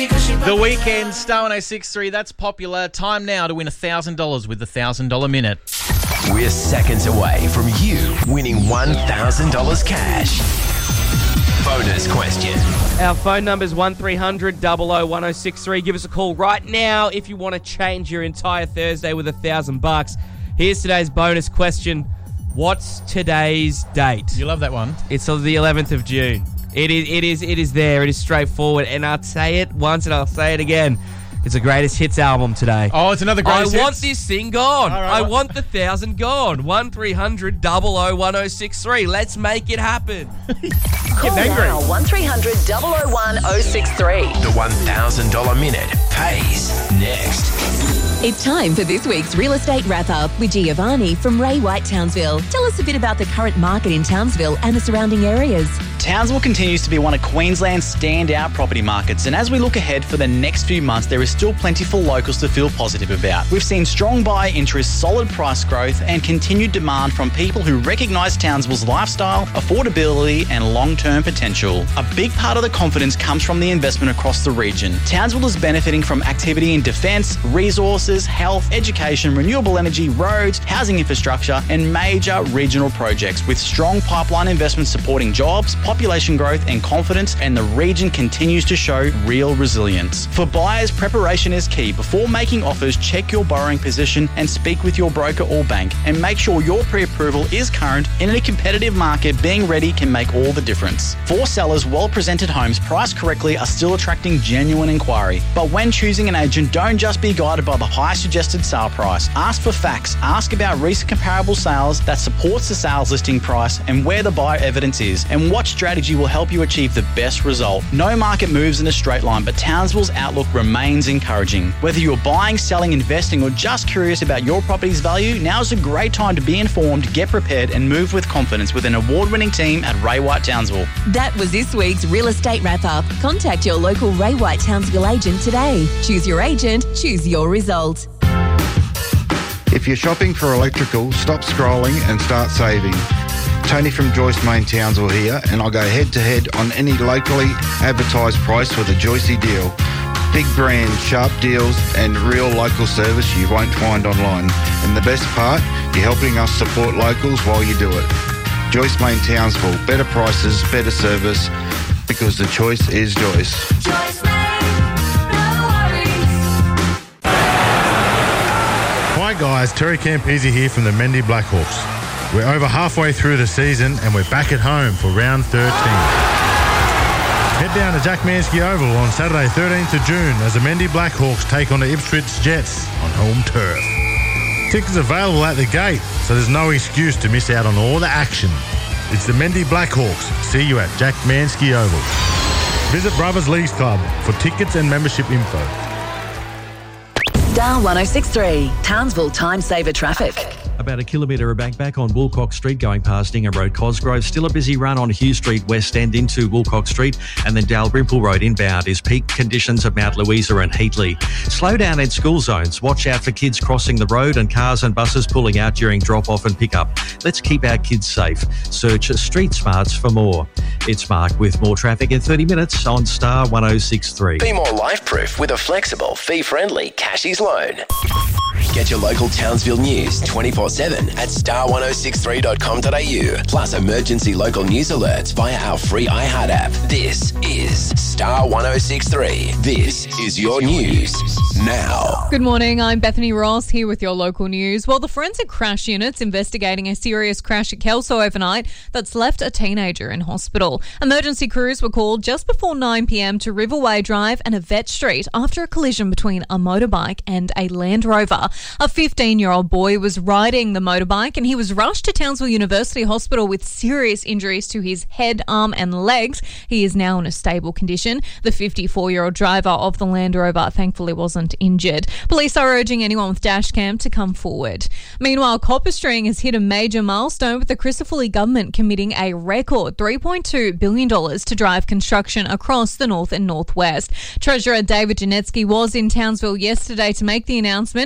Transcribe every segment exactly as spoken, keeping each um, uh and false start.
The Weekend, Star one oh six point three, that's popular. Time now to win one thousand dollars with the one thousand dollars Minute. We're seconds away from you winning one thousand dollars cash. Bonus question. Our phone number is one three hundred double oh one oh six three. Give us a call right now if you want to change your entire Thursday with a thousand bucks. Here's today's bonus question. What's today's date? You love that one. It's on the eleventh of June. It is, it is, it is there. It is straightforward. And I'll say it once and I'll say it again. It's a greatest hits album today. Oh, it's another greatest I hits? want this thing gone. All right, I what- want the thousand gone. one three hundred double oh one oh six three. Let's make it happen. Call now one three hundred double oh one oh six three. The one thousand dollars Minute pays next. It's time for this week's Real Estate Wrap-Up with Giovanni from Ray White Townsville. Tell us a bit about the current market in Townsville and the surrounding areas. Townsville continues to be one of Queensland's standout property markets, and as we look ahead for the next few months, there is still plenty for locals to feel positive about. We've seen strong buyer interest, solid price growth, and continued demand from people who recognise Townsville's lifestyle, affordability, and long-term potential. A big part of the confidence comes from the investment across the region. Townsville is benefiting from activity in defence, resources, health, education, renewable energy, roads, housing infrastructure, and major regional projects, with strong pipeline investment supporting jobs, population growth and confidence, and the region continues to show real resilience. For buyers, preparation is key. Before making offers, check your borrowing position and speak with your broker or bank, and make sure your pre-approval is current. In a competitive market, being ready can make all the difference. For sellers, well-presented homes priced correctly are still attracting genuine inquiry. But when choosing an agent, don't just be guided by the high suggested sale price. Ask for facts. Ask about recent comparable sales that supports the sales listing price and where the buyer evidence is, and what strategy will help you achieve the best result. No market moves in a straight line, but Townsville's outlook remains encouraging. Whether you're buying, selling, investing, or just curious about your property's value, now's a great time to be informed, get prepared, and move with confidence with an award-winning team at Ray White Townsville. That was this week's Real Estate Wrap-Up. Contact your local Ray White Townsville agent today. Choose your agent, choose your result. If you're shopping for electrical, stop scrolling and start saving. Tony from Joyce Main Townsville here, and I'll go head-to-head on any locally advertised price with a Joycey deal. Big brand, sharp deals, and real local service you won't find online. And the best part, you're helping us support locals while you do it. Joyce Main Townsville, better prices, better service, because the choice is Joyce. Joyce Main, no worries. Hi guys, Terry Campese here from the Mendy Blackhawks. We're over halfway through the season and we're back at home for round thirteen. Head down to Jack Mansky Oval on Saturday thirteenth of June as the Mendy Blackhawks take on the Ipswich Jets on home turf. Tickets available at the gate, so there's no excuse to miss out on all the action. It's the Mendy Blackhawks. See you at Jack Mansky Oval. Visit Brothers Leagues Club for tickets and membership info. Star one oh six three, Townsville Time Saver Traffic. About a kilometre back back on Woolcock Street going past Ingham Road, Cosgrove. Still a busy run on Hugh Street West End into Woolcock Street, and then Dalrymple Road inbound is peak conditions at Mount Louisa and Heatley. Slow down at school zones. Watch out for kids crossing the road and cars and buses pulling out during drop-off and pick-up. Let's keep our kids safe. Search Street Smarts for more. It's Mark with more traffic in thirty minutes on Star one oh six three. Be more life-proof with a flexible, fee-friendly Cashies loan. Get your local Townsville news twenty-four seven at star one oh six three dot com dot a u, plus emergency local news alerts via our free iHeart app. This is Star one oh six three. This is your news now. Good morning, I'm Bethany Ross here with your local news. Well, the forensic crash unit's investigating a serious crash at Kelso overnight that's left a teenager in hospital. Emergency crews were called just before nine p.m. to Riverway Drive and Yvette Street after a collision between a motorbike and a Land Rover. A fifteen-year-old boy was riding the motorbike and he was rushed to Townsville University Hospital with serious injuries to his head, arm and legs. He is now in a stable condition. The fifty-four-year-old driver of the Land Rover thankfully wasn't injured. Police are urging anyone with dash cam to come forward. Meanwhile, Copperstring has hit a major milestone with the Crisafully government committing a record three point two billion dollars to drive construction across the north and northwest. Treasurer David Janetsky was in Townsville yesterday to make the announcement and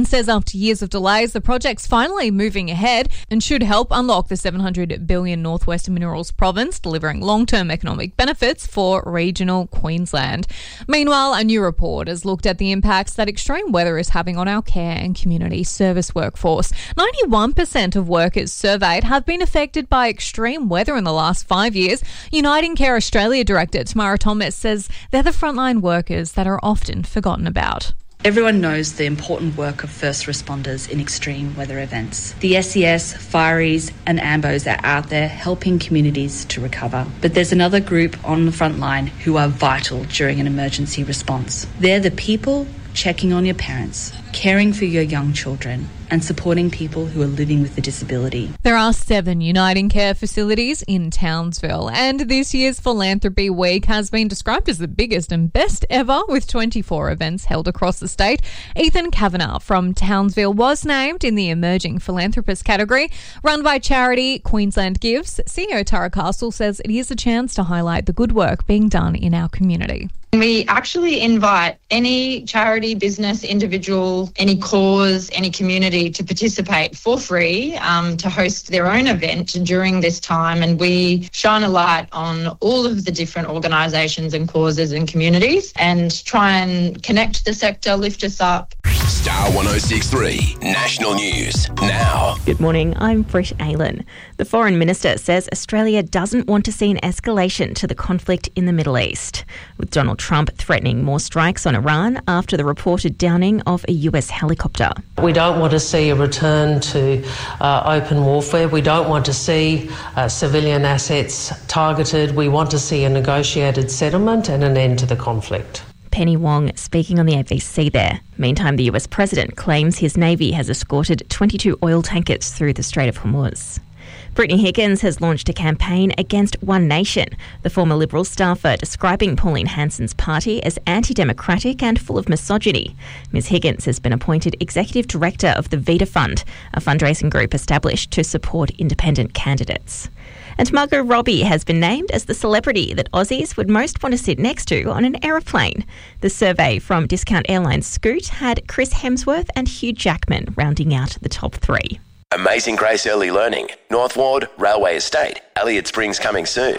and says after years of delays, the project's finally moving ahead and should help unlock the seven hundred billion dollars Northwest Minerals Province, delivering long-term economic benefits for regional Queensland. Meanwhile, a new report has looked at the impacts that extreme weather is having on our care and community service workforce. ninety-one percent of workers surveyed have been affected by extreme weather in the last five years. Uniting Care Australia Director Tamara Thomas says they're the frontline workers that are often forgotten about. Everyone knows the important work of first responders in extreme weather events. The S E S, Fireys and Ambos are out there helping communities to recover. But there's another group on the front line who are vital during an emergency response. They're the people checking on your parents, caring for your young children, and supporting people who are living with a disability. There are seven Uniting Care facilities in Townsville, and this year's Philanthropy Week has been described as the biggest and best ever, with twenty-four events held across the state. Ethan Kavanagh from Townsville was named in the Emerging Philanthropist category. Run by charity Queensland Gives, C E O Tara Castle says it is a chance to highlight the good work being done in our community. We actually invite any charity, business, individual, any cause, any community to participate for free um, to host their own event during this time. And we shine a light on all of the different organisations and causes and communities and try and connect the sector, lift us up. Star one oh six three National News now. Good morning, I'm Britt Aylan. The Foreign Minister says Australia doesn't want to see an escalation to the conflict in the Middle East, with Donald Trump threatening more strikes on Iran after the reported downing of a U S helicopter. We don't want to see a return to uh, open warfare. We don't want to see uh, civilian assets targeted. We want to see a negotiated settlement and an end to the conflict. Penny Wong speaking on the A B C there. Meantime, the U S president claims his Navy has escorted twenty-two oil tankers through the Strait of Hormuz. Brittany Higgins has launched a campaign against One Nation, the former Liberal staffer describing Pauline Hanson's party as anti-democratic and full of misogyny. Miz Higgins has been appointed Executive Director of the Vita Fund, a fundraising group established to support independent candidates. And Margot Robbie has been named as the celebrity that Aussies would most want to sit next to on an aeroplane. The survey from discount airline Scoot had Chris Hemsworth and Hugh Jackman rounding out the top three. Amazing Grace Early Learning, North Ward, Railway Estate, Elliott Springs coming soon.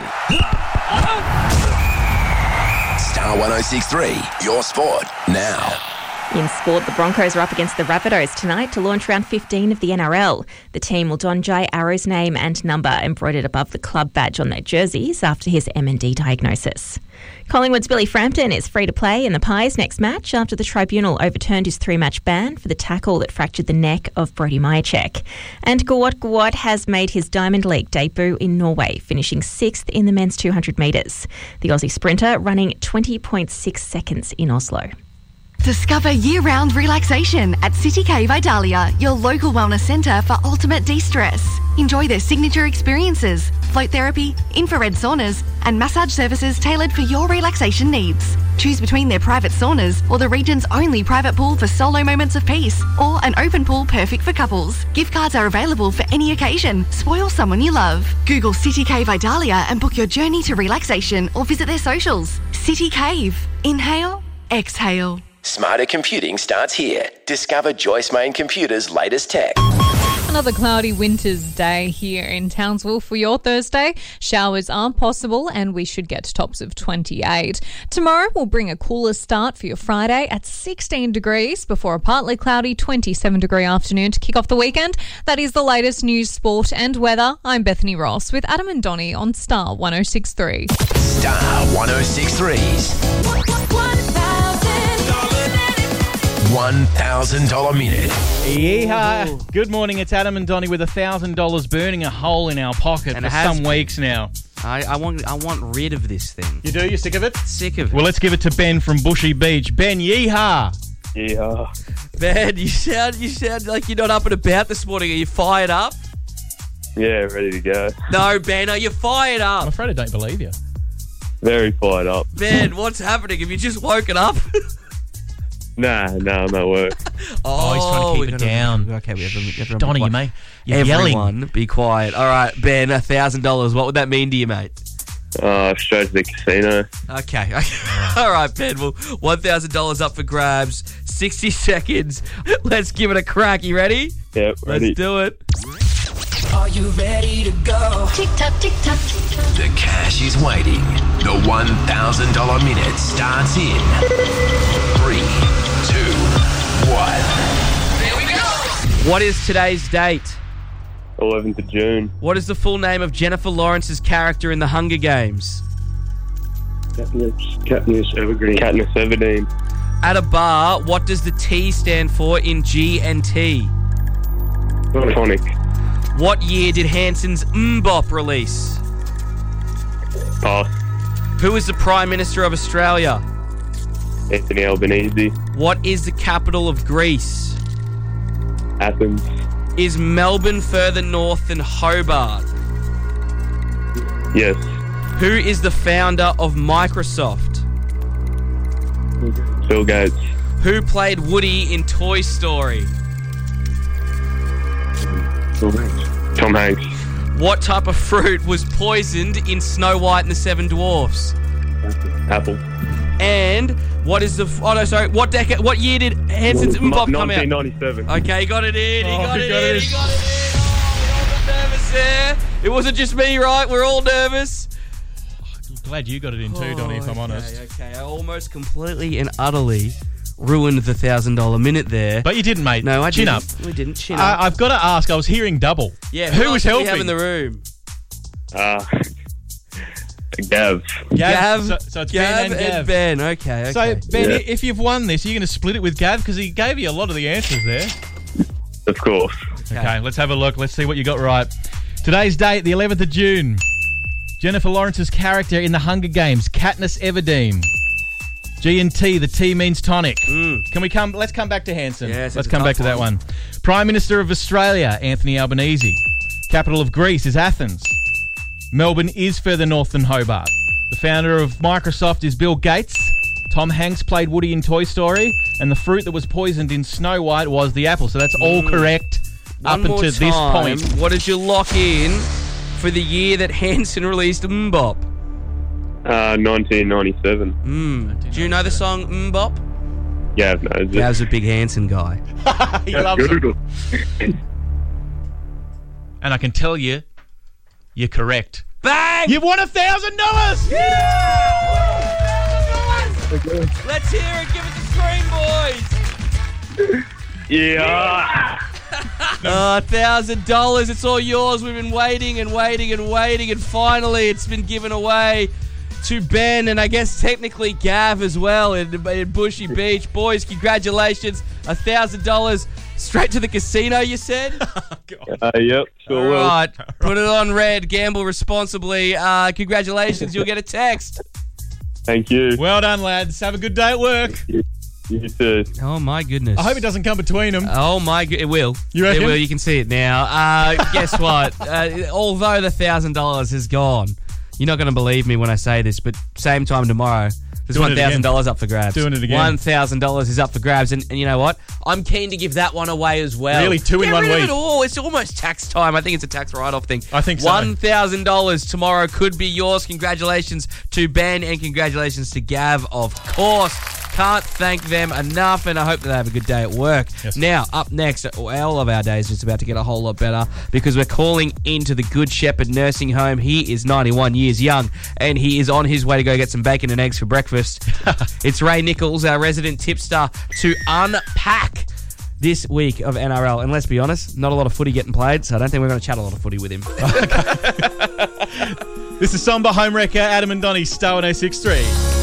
Star one oh six three, your sport now. In sport, the Broncos are up against the Rabbitohs tonight to launch round fifteen of the N R L. The team will don Jai Arrow's name and number embroidered above the club badge on their jerseys after his M and D diagnosis. Collingwood's Billy Frampton is free to play in the Pies next match after the tribunal overturned his three-match ban for the tackle that fractured the neck of Brody Majacek. And Gawat Gawat has made his Diamond League debut in Norway, finishing sixth in the men's two hundred metres. The Aussie sprinter running twenty point six seconds in Oslo. Discover year-round relaxation at City K Vidalia, your local wellness centre for ultimate de-stress. Enjoy their signature experiences, float therapy, infrared saunas, and massage services tailored for your relaxation needs. Choose between their private saunas or the region's only private pool for solo moments of peace, or an open pool perfect for couples. Gift cards are available for any occasion. Spoil someone you love. Google City K Vidalia and book your journey to relaxation or visit their socials. City Cave. Inhale, exhale. Smarter computing starts here. Discover Joyce Main Computers' latest tech. Another cloudy winter's day here in Townsville for your Thursday. Showers are possible and we should get to tops of twenty-eight. Tomorrow will bring a cooler start for your Friday at sixteen degrees before a partly cloudy twenty-seven degree afternoon to kick off the weekend. That is the latest news, sport and weather. I'm Bethany Ross with Adam and Donnie on Star one oh six three. Star one oh six three's one thousand dollars minute. Yeehaw. Good morning, it's Adam and Donnie with one thousand dollars burning a hole in our pocket And for it has some been. weeks now. I, I want I want rid of this thing. You do? You sick of it? Sick of it. Well, let's give it to Ben from Bushy Beach. Ben, yeehaw. Yeah. Ben, you sound you sound like you're not up and about this morning. Are you fired up? Yeah, ready to go. No, Ben, are you fired up? I'm afraid I don't believe you. Very fired up. Ben, what's happening? Have you just woken up? Nah, no, I'm at work. Oh, he's trying to keep we're it gonna- down. Okay, we have to, everyone Donnie, be you quiet. may. You're Everyone yelling. be quiet. All right, Ben, one thousand dollars. What would that mean to you, mate? Uh, straight to the casino. Okay. All right, Ben. Well, one thousand dollars up for grabs. sixty seconds. Let's give it a crack. You ready? Yep, ready. Let's do it. Are you ready to go? Tick tock, tick tock, tick tock. The cash is waiting. The one thousand dollars minute starts in three, two, one. There we go. What is today's date? eleventh of June. What is the full name of Jennifer Lawrence's character in The Hunger Games? Katniss, Katniss Evergreen. Katniss Everdeen. At a bar, what does the T stand for in G and T? Tonic. What year did Hanson's Mbop release? Pass. Who is the Prime Minister of Australia? Anthony Albanese. What is the capital of Greece? Athens. Is Melbourne further north than Hobart? Yes. Who is the founder of Microsoft? Bill Gates. Who played Woody in Toy Story? Tom Hanks. What type of fruit was poisoned in Snow White and the Seven Dwarfs? Apple. And what is the... Oh, no, sorry. What decade... What year did Hanson's Mbop come out? nineteen ninety-seven. Okay, he got it in. He Oh, got he it got in. it He in. got it in. Oh, we're all nervous there. It wasn't just me, right? We're all nervous. I'm glad you got it in too, Donnie, if I'm Oh, honest. Okay, I almost completely and utterly ruined the one thousand dollars minute there. But you didn't, mate. No, I Chin didn't. up. We didn't. Chin Uh, up. I've got to ask, I was hearing double. Yeah, who, who was else do we helping? have in the room? Uh, Gav. Gav, So, so it's Gav Ben and Gav. Ben. Okay, okay. So, Ben, Yeah. if you've won this, you're going to split it with Gav because he gave you a lot of the answers there. Of course. Okay, let's have a look. Let's see what you got right. Today's date, the eleventh of June. Jennifer Lawrence's character in The Hunger Games, Katniss Everdeen. G and T, the T means tonic. Mm. Can we come? Let's come back to Hanson. Yes, let's it's a come tough back to that one. one. Prime Minister of Australia, Anthony Albanese. Capital of Greece is Athens. Melbourne is further north than Hobart. The founder of Microsoft is Bill Gates. Tom Hanks played Woody in Toy Story, and the fruit that was poisoned in Snow White was the apple. So that's all Mm. correct One up more until this time, point. What did you lock in for the year that Hanson released Mbop? Uh, nineteen ninety-seven. Mm. Do you know the song Mbop? Gav knows it. Gav's a big Hanson guy. He loves it. Google. And I can tell you, you're correct. Bang! You've won a thousand dollars. Let's hear it. Give it the scream, boys. Yeah. A thousand dollars. It's all yours. We've been waiting and waiting and waiting, and finally, it's been given away to Ben, and I guess technically Gav as well in, in Bushy Beach. Boys, congratulations. A thousand dollars straight to the casino, you said? Uh, yep, sure All will. right. Put it on red. Gamble responsibly. Uh, congratulations. You'll get a text. Thank you. Well done, lads. Have a good day at work. You too. Oh, my goodness. I hope it doesn't come between them. Oh my! Go- it will. You reckon? It will. You can see it now. Uh, guess what? Uh, although the thousand dollars is gone, you're not going to believe me when I say this, but same time tomorrow, there's Doing one it thousand again. dollars up for grabs. Doing it again. One thousand dollars is up for grabs, and, and you know what? I'm keen to give that one away as well. Really? Two in Get one rid of week? it all. It's almost tax time. I think it's a tax write-off thing. I think so. One thousand dollars tomorrow could be yours. Congratulations to Ben and congratulations to Gav, of course. Can't thank them enough, and I hope that they have a good day at work. Yes. Now, up next, all of our days just about to get a whole lot better because we're calling into the Good Shepherd Nursing Home. He is ninety-one years young, and he is on his way to go get some bacon and eggs for breakfast. It's Ray Nichols, our resident tipster, to unpack this week of N R L. And let's be honest, not a lot of footy getting played, so I don't think we're going to chat a lot of footy with him. This is Somber Home Wrecker, Adam and Donnie, Star one oh six three.